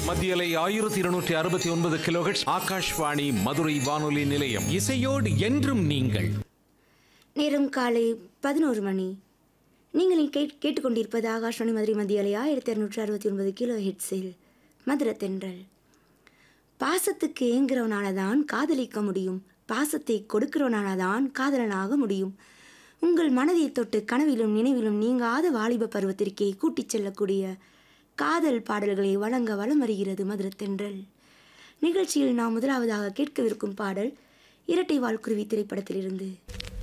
மத்தியலை 1269 கிலோஹெர்ட்ஸ் ஆகாஷ்வாணி மதுரை வானொலி நிலையம். இசையோடு என்றும் நீங்கள். நேரம் காலை 11 மணி. நீங்கள் கேட்டுக்கொண்டிருப்பது ஆகாஷ்வாணி மதுரை மத்தியலை 1269 கிலோ ஹெட்ஸில் மதுரை தென்றல். பாசத்துக்கு ஏங்குறவனால தான் காதலிக்க முடியும், பாசத்தை கொடுக்கிறவனால தான் காதலனாக முடியும். உங்கள் மனதை தொட்டு கனவிலும் நினைவிலும் நீங்காத வாலிப பருவத்திற்கே கூட்டிச் செல்லக்கூடிய காதல் பாடல்களை வழங்க வலம் வருகிறது மதுரை தென்றல். நிகழ்ச்சியில் நாம் முதலாவதாக கேட்கவிருக்கும் பாடல் இரட்டை வால்குருவி திரைப்படத்திலிருந்து.